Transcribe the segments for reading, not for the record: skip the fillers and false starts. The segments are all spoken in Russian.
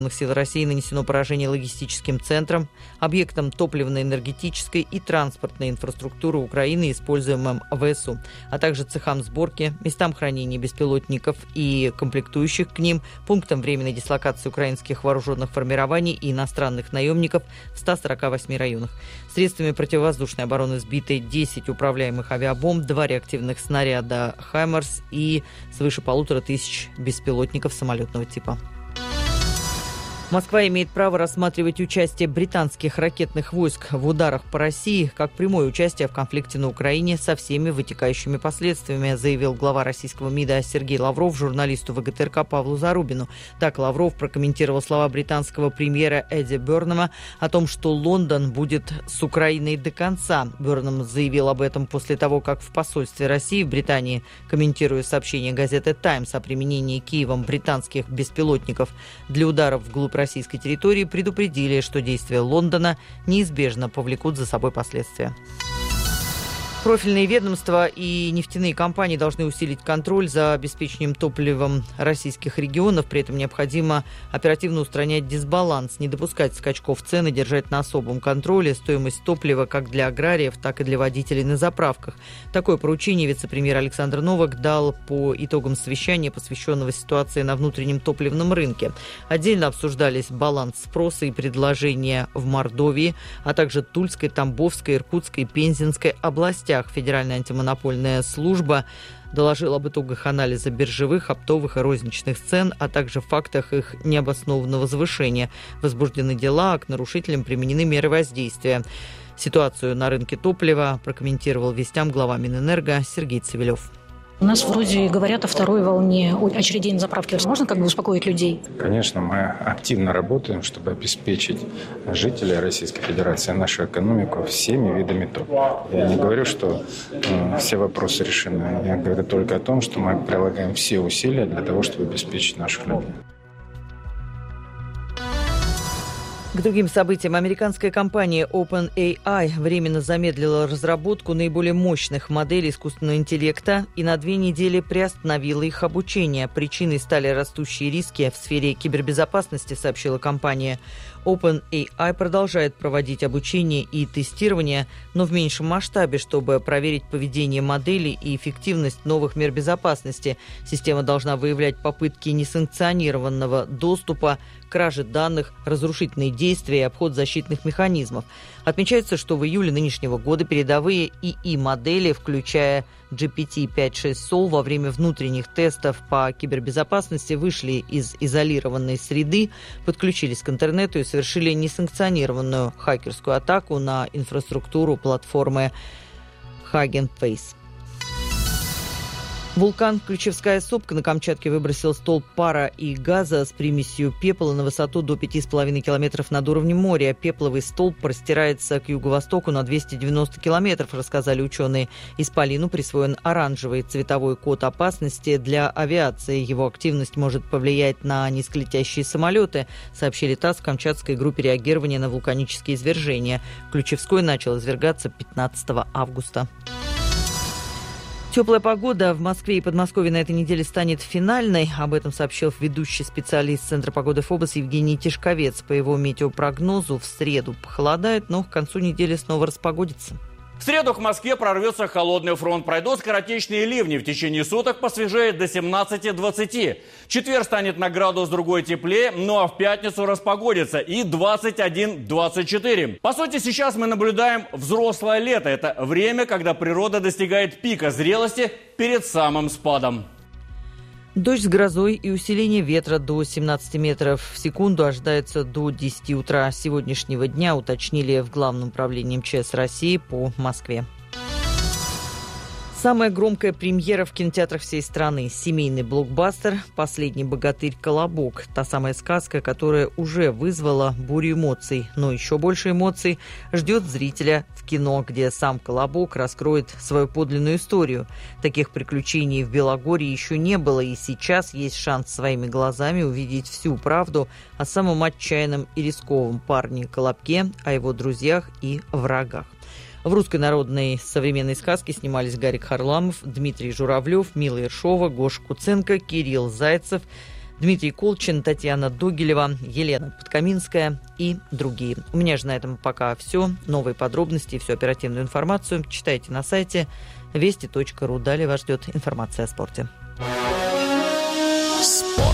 сил России нанесено поражение логистическим центрам, объектам топливно-энергетической и транспортной инфраструктуры Украины, используемым ВСУ, а также цехам сборки, местам хранения беспилотников и комплектующих к ним, пунктам временной дислокации украинских вооруженных формирований и иностранных наемников в 148 районах. Средствами противовоздушной обороны сбиты 10 управляемых авиабомб, 2 реактивных снаряда «Хаймарс» и свыше 1500 беспилотников самолетного типа. Москва имеет право рассматривать участие британских ракетных войск в ударах по России как прямое участие в конфликте на Украине со всеми вытекающими последствиями, заявил глава российского МИДа Сергей Лавров журналисту ВГТРК Павлу Зарубину. Так Лавров прокомментировал слова британского премьера Эдди Бёрнама о том, что Лондон будет с Украиной до конца. Бёрнам заявил об этом после того, как в посольстве России в Британии, комментируя сообщение газеты «Таймс» о применении Киевом британских беспилотников для ударов вглубь российской территории, предупредили, что действия Лондона неизбежно повлекут за собой последствия. Профильные ведомства и нефтяные компании должны усилить контроль за обеспечением топливом российских регионов. При этом необходимо оперативно устранять дисбаланс, не допускать скачков цен и держать на особом контроле стоимость топлива как для аграриев, так и для водителей на заправках. Такое поручение вице-премьер Александр Новак дал по итогам совещания, посвященного ситуации на внутреннем топливном рынке. Отдельно обсуждались баланс спроса и предложения в Мордовии, а также Тульской, Тамбовской, Иркутской, Пензенской областях. Федеральная антимонопольная служба доложила об итогах анализа биржевых, оптовых и розничных цен, а также фактах их необоснованного завышения. Возбуждены дела, а к нарушителям применены меры воздействия. Ситуацию на рынке топлива прокомментировал вестям глава Минэнерго Сергей Цивилев. У нас вроде говорят о второй волне очередей на заправке. Можно как бы успокоить людей? Конечно, мы активно работаем, чтобы обеспечить жителей Российской Федерации, нашу экономику всеми видами топлива. Я не говорю, что все вопросы решены. Я говорю только о том, что мы прилагаем все усилия для того, чтобы обеспечить наших людей. К другим событиям. Американская компания OpenAI временно замедлила разработку наиболее мощных моделей искусственного интеллекта и на 2 недели приостановила их обучение. Причиной стали растущие риски в сфере кибербезопасности, сообщила компания. OpenAI продолжает проводить обучение и тестирование, но в меньшем масштабе, чтобы проверить поведение моделей и эффективность новых мер безопасности. Система должна выявлять попытки несанкционированного доступа, кражи данных, разрушительные действия и обход защитных механизмов. Отмечается, что в июле нынешнего года передовые ИИ-модели, включая GPT-5.6 Sol, во время внутренних тестов по кибербезопасности вышли из изолированной среды, подключились к интернету и совершили несанкционированную хакерскую атаку на инфраструктуру платформы Hugging Face. Вулкан Ключевская сопка на Камчатке выбросил столб пара и газа с примесью пепла на высоту до 5,5 километров над уровнем моря. Пепловый столб простирается к юго-востоку на 290 километров, рассказали ученые. Исполину присвоен оранжевый цветовой код опасности для авиации. Его активность может повлиять на низколетящие самолеты, сообщили ТАСС в Камчатской группе реагирования на вулканические извержения. Ключевской начал извергаться 15 августа. Теплая погода в Москве и Подмосковье на этой неделе станет финальной. Об этом сообщил ведущий специалист Центра погоды ФОБОС Евгений Тишковец. По его метеопрогнозу в среду похолодает, но к концу недели снова распогодится. В среду к Москве прорвется холодный фронт. Пройдут скоротечные ливни. В течение суток посвежеет до 17-20. Четверг станет на градус другой теплее, ну а в пятницу распогодится и 21-24. По сути, сейчас мы наблюдаем взрослое лето. Это время, когда природа достигает пика зрелости перед самым спадом. Дождь с грозой и усиление ветра до 17 метров в секунду ожидается до 10 утра сегодняшнего дня, уточнили в Главном управлении МЧС России по Москве. Самая громкая премьера в кинотеатрах всей страны. Семейный блокбастер «Последний богатырь Колобок». Та самая сказка, которая уже вызвала бурю эмоций. Но еще больше эмоций ждет зрителя в кино, где сам Колобок раскроет свою подлинную историю. Таких приключений в Белогорье еще не было, и сейчас есть шанс своими глазами увидеть всю правду о самом отчаянном и рисковом парне Колобке, о его друзьях и врагах. В русской народной современной сказке снимались Гарик Харламов, Дмитрий Журавлев, Мила Ершова, Гоша Куценко, Кирилл Зайцев, Дмитрий Колчин, Татьяна Догилева, Елена Подкаминская и другие. У меня же на этом пока все. Новые подробности и всю оперативную информацию читайте на сайте вести.ру. Далее вас ждет информация о спорте. Спорт.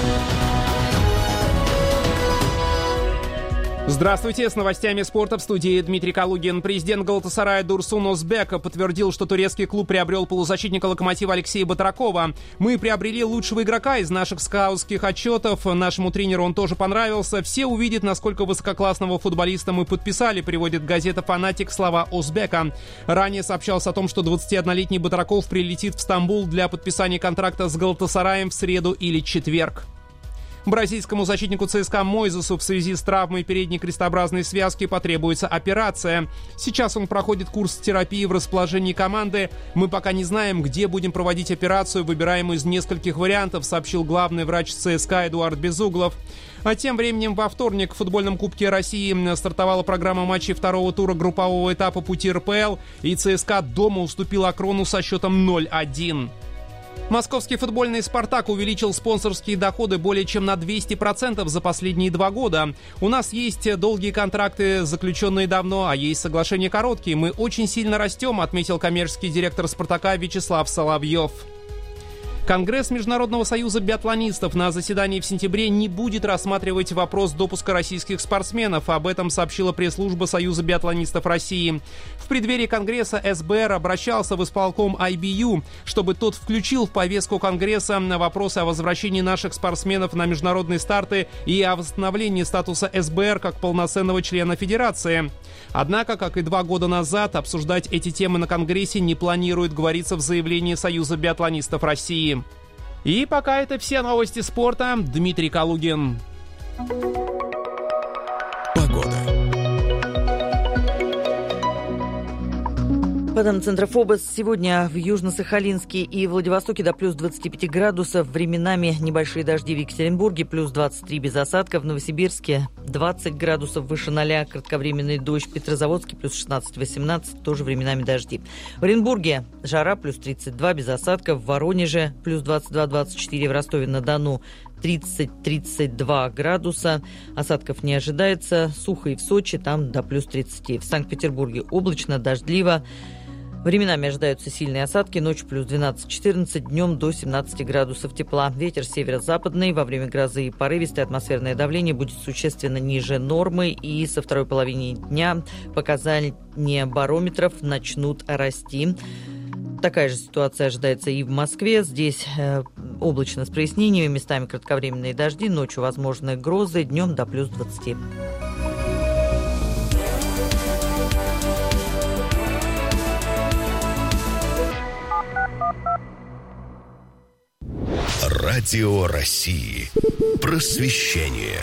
Здравствуйте, с новостями спорта в студии Дмитрий Калугин. Президент Галатасарая Дурсун Озбек подтвердил, что турецкий клуб приобрел полузащитника «Локомотива» Алексея Батракова. «Мы приобрели лучшего игрока из наших скаутских отчетов. Нашему тренеру он тоже понравился. Все увидят, насколько высококлассного футболиста мы подписали», приводит газета «Фанатик» слова Озбека. Ранее сообщалось о том, что 21-летний Батраков прилетит в Стамбул для подписания контракта с Галатасараем в среду или четверг. Бразильскому защитнику ЦСКА Мойзесу в связи с травмой передней крестообразной связки потребуется операция. Сейчас он проходит курс терапии в расположении команды. «Мы пока не знаем, где будем проводить операцию, выбираем из нескольких вариантов», сообщил главный врач ЦСКА Эдуард Безуглов. А тем временем во вторник в футбольном Кубке России стартовала программа матчей второго тура группового этапа пути РПЛ, и ЦСКА дома уступил Акрону со счетом 0-1. Московский футбольный «Спартак» увеличил спонсорские доходы более чем на 200% за последние 2 года. «У нас есть долгие контракты, заключенные давно, а есть соглашения короткие. Мы очень сильно растем», отметил коммерческий директор «Спартака» Вячеслав Соловьев. Конгресс Международного союза биатлонистов на заседании в сентябре не будет рассматривать вопрос допуска российских спортсменов. Об этом сообщила пресс-служба Союза биатлонистов России. В преддверии Конгресса СБР обращался в исполком IBU, чтобы тот включил в повестку Конгресса вопросы о возвращении наших спортсменов на международные старты и о восстановлении статуса СБР как полноценного члена Федерации. Однако, как и 2 года назад, обсуждать эти темы на Конгрессе не планирует, говорится в заявлении Союза биатлонистов России. И пока это все новости спорта. Дмитрий Калугин. Погода. По данным Центра ФОБОС, сегодня в Южно-Сахалинске и Владивостоке до плюс 25 градусов. Временами небольшие дожди в Екатеринбурге, плюс 23 без осадков. В Новосибирске 20 градусов выше 0, кратковременный дождь. В Петрозаводске плюс 16-18, тоже временами дожди. В Оренбурге жара, плюс 32 без осадков. В Воронеже плюс 22-24, в Ростове-на-Дону 30-32 градуса. Осадков не ожидается. Сухо и в Сочи, там до плюс 30. В Санкт-Петербурге облачно, дождливо. Временами ожидаются сильные осадки. Ночью плюс 12-14, днем до 17 градусов тепла. Ветер северо-западный. Во время грозы и порывистое атмосферное давление будет существенно ниже нормы. И со второй половины дня показания барометров начнут расти. Такая же ситуация ожидается и в Москве. Здесь облачно с прояснениями, местами кратковременные дожди, ночью возможны грозы, днем до плюс 20. Радио России. Просвещение.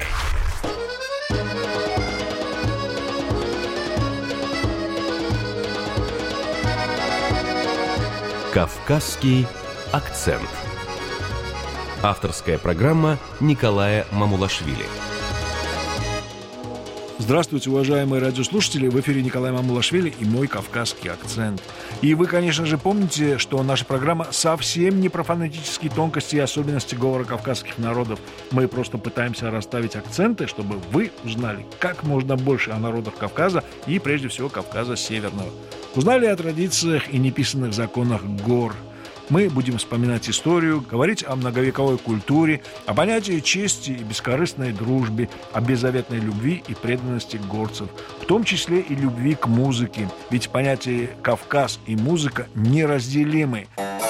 Кавказский акцент. Авторская программа Николая Мамулашвили. Здравствуйте, уважаемые радиослушатели! В эфире Николай Мамулашвили и мой кавказский акцент. И вы, конечно же, помните, что наша программа совсем не про фонетические тонкости и особенности говора кавказских народов. Мы просто пытаемся расставить акценты, чтобы вы узнали как можно больше о народах Кавказа и, прежде всего, Кавказа Северного. Узнали о традициях и неписанных законах гор. Мы будем вспоминать историю, говорить о многовековой культуре, о понятии чести и бескорыстной дружбе, о беззаветной любви и преданности горцев, в том числе и любви к музыке, ведь понятия Кавказ и музыка неразделимы.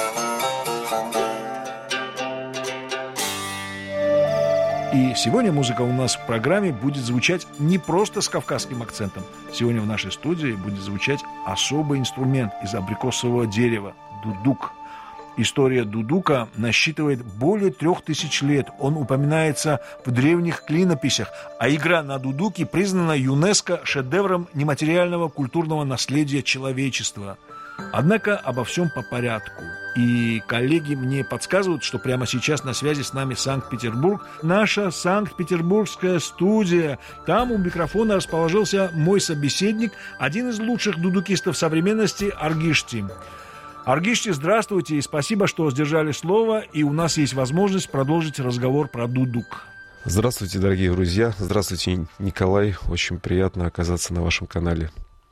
И сегодня музыка у нас в программе будет звучать не просто с кавказским акцентом. Сегодня в нашей студии будет звучать особый инструмент из абрикосового дерева – дудук. История дудука насчитывает более 3000 лет. Он упоминается в древних клинописях, а игра на дудуке признана ЮНЕСКО шедевром нематериального культурного наследия человечества. Однако обо всем по порядку. И коллеги мне подсказывают, что прямо сейчас на связи с нами Санкт-Петербург, наша санкт-петербургская студия. Там у микрофона расположился мой собеседник, один из лучших дудукистов современности Аргишти. Аргишти, здравствуйте и спасибо, что сдержали слово, и у нас есть возможность продолжить разговор про дудук. Здравствуйте, дорогие друзья. Здравствуйте, Николай. Очень приятно оказаться на вашем канале.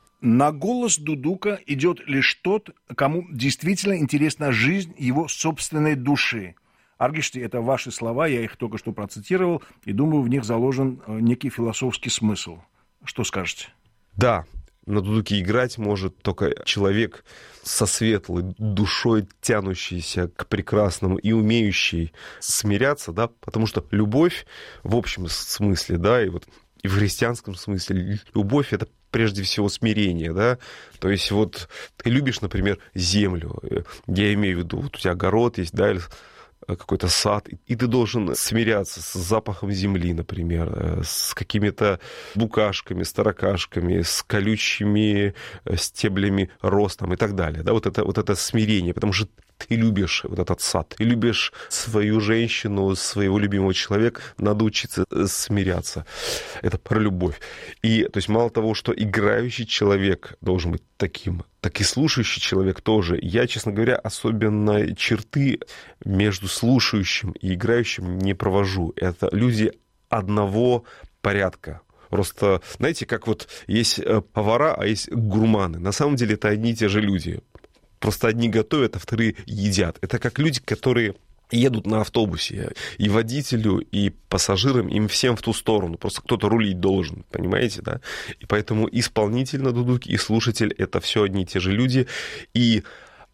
На голос дудука идет лишь тот, кому действительно интересна жизнь его собственной души. Аргишти, это ваши слова, я их только что процитировал, и думаю, в них заложен некий философский смысл. Что скажете? Да, на дудуке играть может только человек со светлой душой, тянущийся к прекрасному и умеющий смиряться, да, потому что любовь в общем смысле, да, и вот и в христианском смысле любовь — это прежде всего смирение, да, то есть вот ты любишь, например, землю, я имею в виду, вот у тебя огород есть, да, или какой-то сад, и ты должен смиряться с запахом земли, например, с какими-то букашками, с таракашками, с колючими стеблями роз там, и так далее. Да? Вот это смирение, потому что ты любишь вот этот сад, ты любишь свою женщину, своего любимого человека, надо учиться смиряться. Это про любовь. И то есть мало того, что играющий человек должен быть таким, так и слушающий человек тоже. Я, честно говоря, особенно черты между слушающим и играющим не провожу. Это люди одного порядка. Просто, знаете, как вот есть повара, а есть гурманы. На самом деле это одни и те же люди. Просто одни готовят, а вторые едят. Это как люди, которые едут на автобусе. И водителю, и пассажирам, им всем в ту сторону. Просто кто-то рулить должен, понимаете, да? И поэтому исполнитель на дудуке и слушатель — это все одни и те же люди. И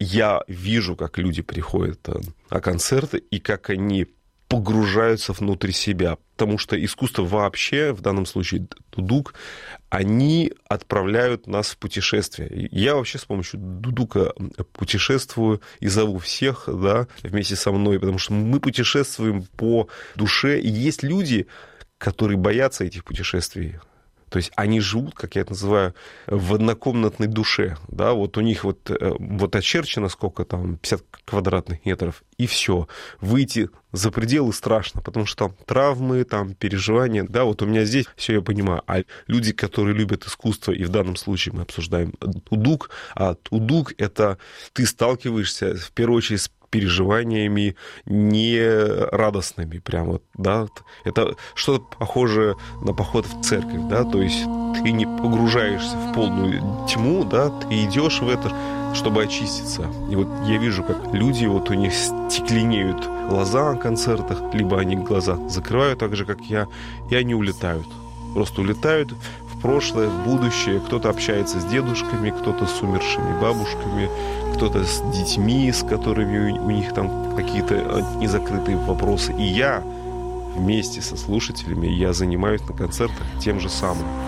я вижу, как люди приходят на концерты, и как они погружаются внутрь себя. Потому что искусство вообще, в данном случае дудук, они отправляют нас в путешествие. Я вообще с помощью дудука путешествую и зову всех, да, вместе со мной, потому что мы путешествуем по душе. И есть люди, которые боятся этих путешествий. То есть они живут, как я это называю, в однокомнатной душе. Да? Вот у них вот очерчено сколько там, 50 квадратных метров, и все. Выйти за пределы страшно, потому что там травмы, там переживания. Да, вот у меня здесь все я понимаю. А люди, которые любят искусство, и в данном случае мы обсуждаем дудук, а дудук — это ты сталкиваешься в первую очередь с переживаниями не радостными, прям вот, да, это что-то похожее на поход в церковь, да, то есть ты не погружаешься в полную тьму, да, ты идешь в это, чтобы очиститься. И вот я вижу, как люди, вот у них стекленеют глаза на концертах, либо они глаза закрывают так же, как я, и они улетают. Просто улетают в прошлое, в будущее. Кто-то общается с дедушками, кто-то с умершими бабушками, кто-то с детьми, с которыми у них там какие-то незакрытые вопросы. И я вместе со слушателями, я занимаюсь на концертах тем же самым.